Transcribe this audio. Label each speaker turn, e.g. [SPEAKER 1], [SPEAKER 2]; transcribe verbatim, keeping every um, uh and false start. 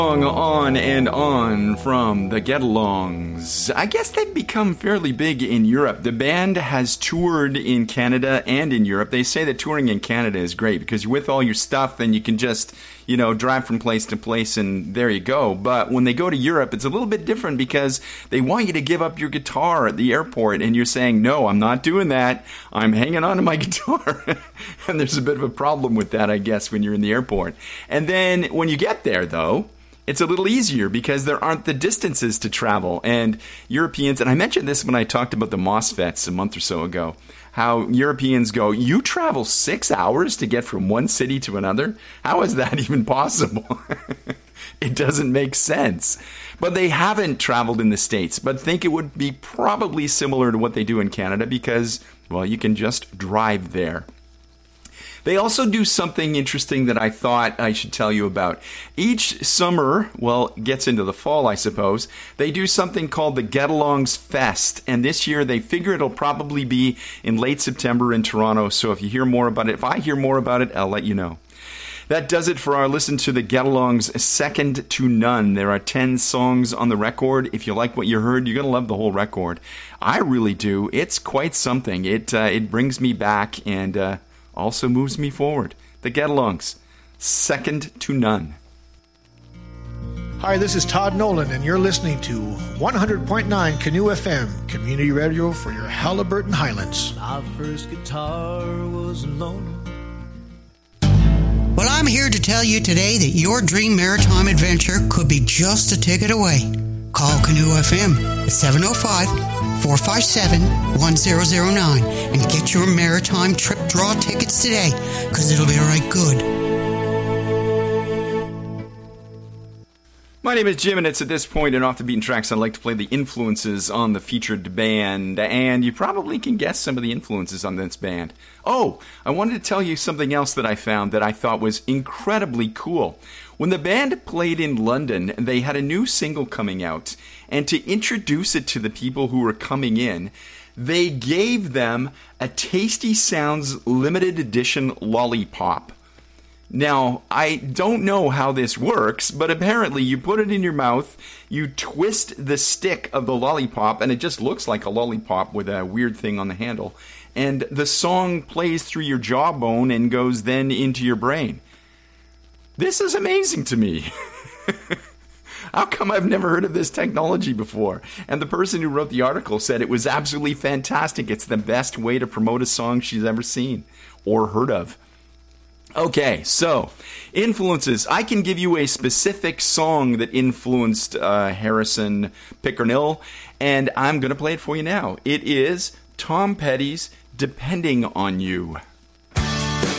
[SPEAKER 1] On and on from the Get-Alongs. I guess they've become fairly big in Europe. The band has toured in Canada and in Europe. They say that touring in Canada is great because you're with all your stuff and you can just, you know, drive from place to place and there you go. But when they go to Europe, it's a little bit different because they want you to give up your guitar at the airport and you're saying, no, I'm not doing that. I'm hanging on to my guitar. And there's a bit of a problem with that, I guess, when you're in the airport. And then when you get there, though, it's a little easier because there aren't the distances to travel. And Europeans, and I mentioned this when I talked about the MOSFETs a month or so ago, how Europeans go, you travel six hours to get from one city to another? How is that even possible? It doesn't make sense. But they haven't traveled in the States, but think it would be probably similar to what they do in Canada because, well, you can just drive there. They also do something interesting that I thought I should tell you about. Each summer, well, it gets into the fall, I suppose, they do something called the Get-Alongs Fest. And this year, they figure it'll probably be in late September in Toronto. So if you hear more about it, if I hear more about it, I'll let you know. That does it for our listen to the Get-Alongs Second to None. There are ten songs on the record. If you like what you heard, you're going to love the whole record. I really do. It's quite something. It, uh, it brings me back and... Uh, also moves me forward. The Get-Alongs, Second to None.
[SPEAKER 2] Hi, this is Todd Nolan, and you're listening to one hundred point nine Canoe F M, community radio for your Halliburton Highlands.
[SPEAKER 3] My first guitar was alone.
[SPEAKER 4] Well, I'm here to tell you today that your dream maritime adventure could be just a ticket away. Call Canoe F M at seven oh five, four five seven, one zero zero nine and get your maritime trip draw tickets today, because it'll be right good.
[SPEAKER 1] My name is Jim, and it's at this point in Off the Beaten Tracks I'd like to play the influences on the featured band, and you probably can guess some of the influences on this band. Oh, I wanted to tell you something else that I found that I thought was incredibly cool. When the band played in London, they had a new single coming out, and to introduce it to the people who were coming in, they gave them a Tasty Sounds limited edition lollipop. Now, I don't know how this works, but apparently you put it in your mouth, you twist the stick of the lollipop, and it just looks like a lollipop with a weird thing on the handle, and the song plays through your jawbone and goes then into your brain. This is amazing to me. How come I've never heard of this technology before? And the person who wrote the article said it was absolutely fantastic. It's the best way to promote a song she's ever seen or heard of. Okay, so, influences. I can give you a specific song that influenced uh, Harrison Pickernell, and I'm going to play it for you now. It is Tom Petty's Depending on You.